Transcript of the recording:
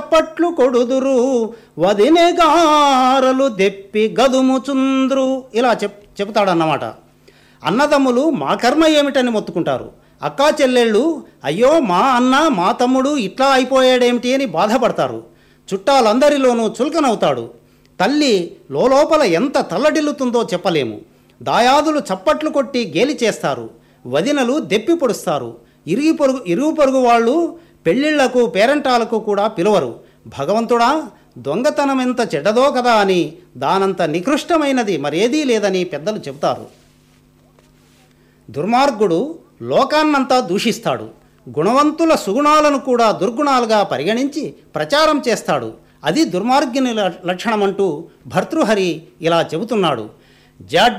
చప్పట్లు కొడుదురు వదినెగారలు దెప్పి గదుముచుంద్రు. ఇలా చెబుతాడన్నమాట. అన్నదమ్ములు మా కర్మ ఏమిటని మొత్తుకుంటారు. అక్కా చెల్లెళ్ళు అయ్యో మా అన్న మా తమ్ముడు ఇట్లా అయిపోయాడేమిటి అని బాధపడతారు. చుట్టాలందరిలోనూ చులకనవుతాడు. తల్లి లోపల ఎంత తల్లడిల్లుతుందో చెప్పలేము. దాయాదులు చప్పట్లు కొట్టి గేలి చేస్తారు. వదినలు దెప్పి పొడుస్తారు. ఇరుగు పొరుగు వాళ్ళు పెళ్ళిళ్లకు పేరంటాలకు కూడా పిలవరు. భగవంతుడా, దొంగతనం ఎంత చెడ్డదో కదా అని దానంత నికృష్టమైనది మరేదీ లేదని పెద్దలు చెబుతారు. దుర్మార్గుడు లోకాన్నంతా దూషిస్తాడు. గుణవంతుల సుగుణాలను కూడా దుర్గుణాలుగా పరిగణించి ప్రచారం చేస్తాడు. అది దుర్మార్గుని లక్షణమంటూ భర్తృహరి ఇలా చెబుతున్నాడు.